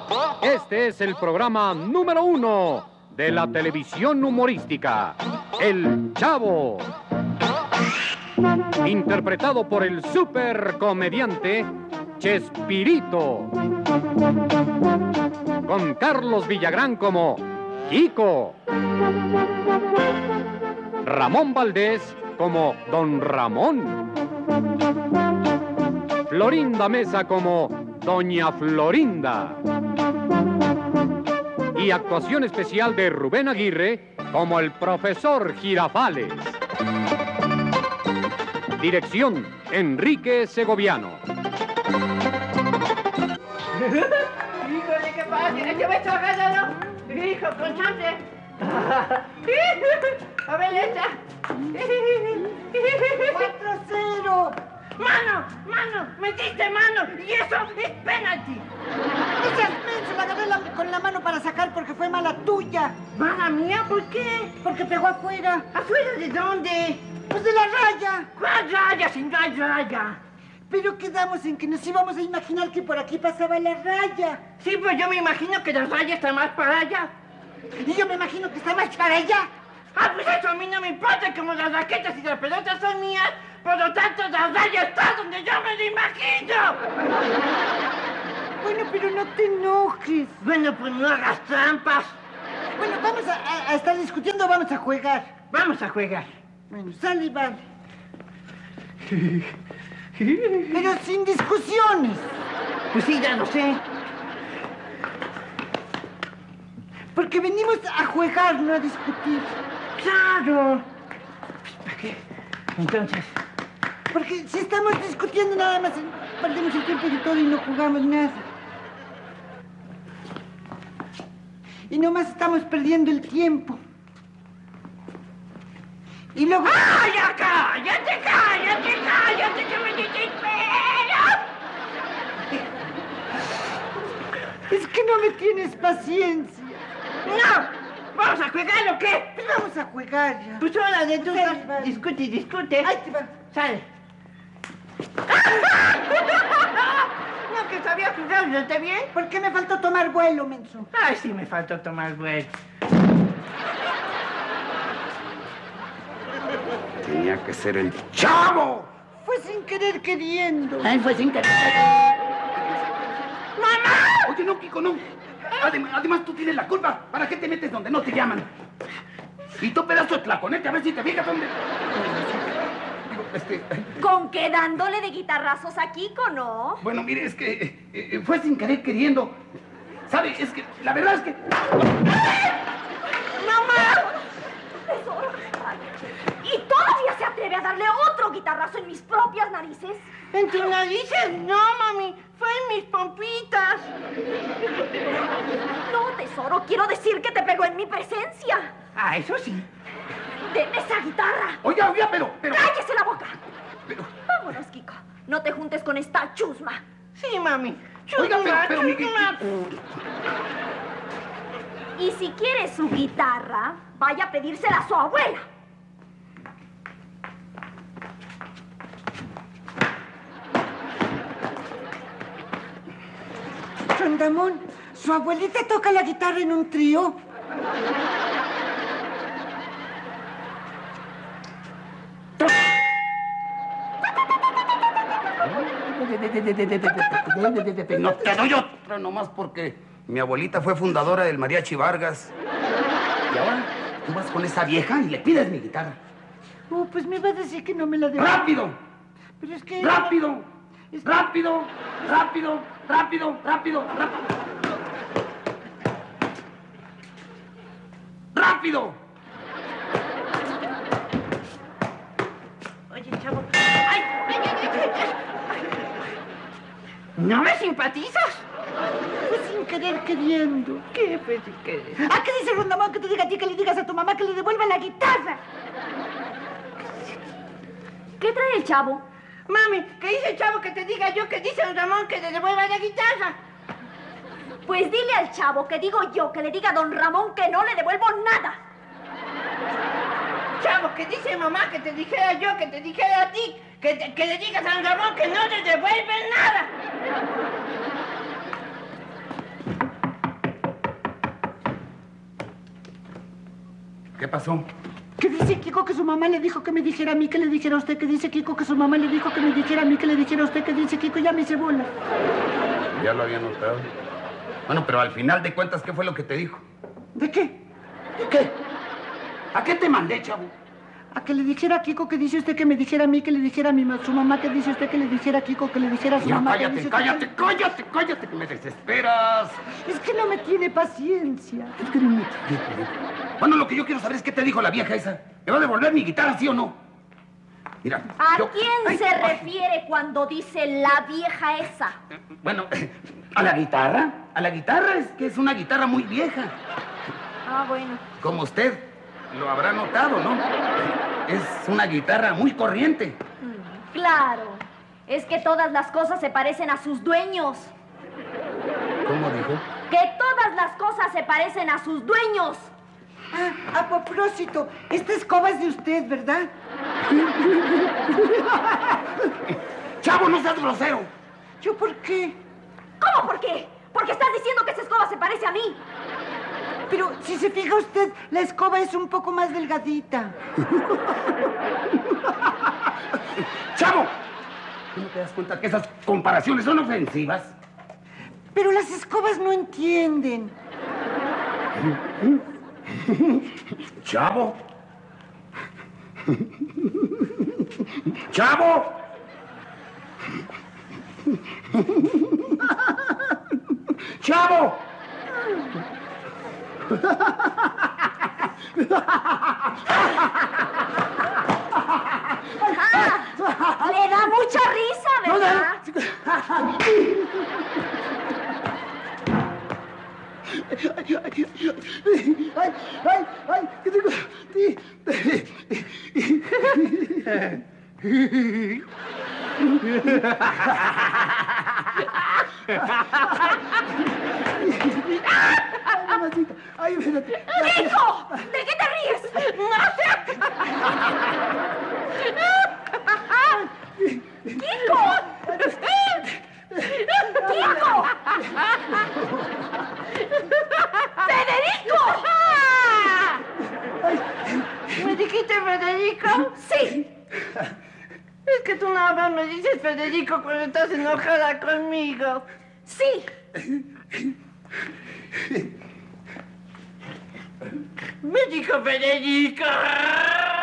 Este es el programa número 1 de la televisión humorística, El Chavo. Interpretado por el supercomediante Chespirito. Con Carlos Villagrán como Kiko. Ramón Valdés como Don Ramón. Florinda Mesa como Doña Florinda. Y actuación especial de Rubén Aguirre como el profesor Girafales. Dirección, Enrique Segoviano. Híjole, ¿qué pasa? ¿Qué me está ganando? Hijo, conchante. A ver, esta. 4-0. ¡Mano! ¡Metiste mano! ¡Y eso es penalti! No seas menso, la agarré con la mano para sacar porque fue mala tuya. ¿Mala mía? ¿Por qué? Porque pegó afuera. ¿Afuera de dónde? Pues de la raya. ¿Cuál raya? Si no hay raya. Pero quedamos en que nos íbamos a imaginar que por aquí pasaba la raya. Sí, pues yo me imagino que la raya está más para allá. Y yo me imagino que está más para allá. Ah, pues eso a mí no me importa, como las raquetas y las pelotas son mías, por lo tanto la raya está donde yo me la imagino. Bueno, pero no te enojes. Bueno, pues no hagas trampas. Bueno, vamos a estar discutiendo o vamos a jugar. Vamos a jugar. Bueno, sale y vale. Pero sin discusiones. Pues sí, ya lo sé. Porque venimos a jugar, no a discutir. ¡Claro! ¿Para qué? Entonces... Porque si estamos discutiendo nada más, perdemos el tiempo de todo y no jugamos nada. Y nomás estamos perdiendo el tiempo. Y luego... ¡Ay, ya cállate, que me desespero! Es que no me tienes paciencia. ¡No! ¿Vamos a jugar o qué? Pues vamos a jugar ya. Pues órale, tú Sale, vale. discute. Ahí te va. Sale. No, que sabía jugar, ¿no está bien? ¿Por qué me faltó tomar vuelo, menso? Ay, sí me faltó tomar vuelo. Tenía que ser el Chavo. Fue sin querer queriendo. Ay, fue sin querer. ¡Mamá! Oye, no, Kiko, no. Además, tú tienes la culpa. ¿Para qué te metes donde no te llaman? Y tú, pedazo de tlaconete, a ver si te fijas dónde... ¿Con qué dándole de guitarrazos a Kiko, no? Bueno, mire, es que fue sin querer queriendo. ¿Sabe? Es que la verdad es que... ¡Mamá! Tesoro. ¿Y todavía se atreve a darle otro guitarrazo en mis propias narices? ¿En tus narices? No, mami. Fue en mis pompitas. No, tesoro. Quiero decir que te pegó en mi presencia. Ah, eso sí. ¡Deme esa guitarra! Oiga, pero... ¡Cállese la boca! Pero... Vámonos, Kiko. No te juntes con esta chusma. Sí, mami. Oiga, pero mi... Chusma. Y si quiere su guitarra, vaya a pedírsela a su abuela. Don Ramón, ¿su abuelita toca la guitarra en un trío? No te doy otra nomás porque mi abuelita fue fundadora del Mariachi Vargas. Y ahora tú vas con esa vieja y le pides mi guitarra. Oh, pues me va a decir que no me la debo. ¡Rápido! Pero es que... ¡Rápido! Es que... ¡Rápido! ¡Rápido! ¡Rápido! ¡Rápido! ¡Rápido! Oye, chavo. ¡Ay! ¿No me simpatizas? Fue sin querer queriendo. ¿Qué fue sin querer? ¿Ah, qué dice Rondamón que te diga a ti que le digas a tu mamá que le devuelva la guitarra? ¿Qué trae el chavo? Mami, ¿qué dice el chavo que te diga yo que dice el Ramón que le devuelva la guitarra? Pues dile al chavo que digo yo que le diga a don Ramón que no le devuelvo nada. Chavo, que dice mamá que te dijera yo, que te dijera a ti, que le digas a don Ramón que no le devuelve nada. ¿Qué pasó? Que dice Kiko que su mamá le dijo que me dijera a mí, que le dijera a usted, que dice Kiko que su mamá le dijo que me dijera a mí, que le dijera a usted, que dice Kiko, ya me hice bola. Ya lo había notado. Bueno, pero al final de cuentas, ¿qué fue lo que te dijo? ¿De qué? ¿Qué? ¿A qué te mandé, chavo? A que le dijera a Kiko que dice usted que me dijera a mí, que le dijera a su mamá, que dice usted que le dijera a Kiko, que le dijera a su Ya, mamá. cállate, cállate, que me desesperas. Es que no me tiene paciencia. Es que no me tiene. Bueno, lo que yo quiero saber es qué te dijo la vieja esa. ¿Me va a devolver mi guitarra, sí o no? Mira. ¿A quién se refiere cuando dice la vieja esa? Bueno, ¿a la guitarra? A la guitarra, es que es una guitarra muy vieja. Ah, bueno. Como usted lo habrá notado, ¿no? Es una guitarra muy corriente. Claro. Es que todas las cosas se parecen a sus dueños. ¿Cómo dijo? Que todas las cosas se parecen a sus dueños. Ah, a propósito, esta escoba es de usted, ¿verdad? ¡Chavo, no seas grosero! ¿Yo por qué? ¿Cómo por qué? Porque estás diciendo que esa escoba se parece a mí. Pero si se fija usted, la escoba es un poco más delgadita. ¡Chavo! ¿No te das cuenta que esas comparaciones son ofensivas? Pero las escobas no entienden. ¡Chavo! ¡Chavo! ¡Chavo! Le da mucha risa, ¿verdad? ¡Ay! ¿Qué tengo? ¡Ay, espérate! ¡Hijo! ¿De qué te ríes? ¡No sé! ¡Kiko! ¡Kiko! ¡Federico! ¿Me dijiste Federico? Sí. Es que tú nada más me dices Federico cuando estás enojada conmigo. Sí. Me dijo Federico.